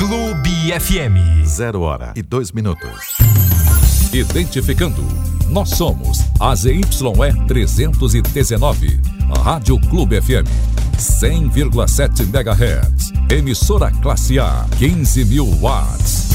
Clube FM. 0h02. Identificando. Nós somos a ZYE 319, Rádio Clube FM, 100,7 MHz, emissora classe A, 15.000 watts.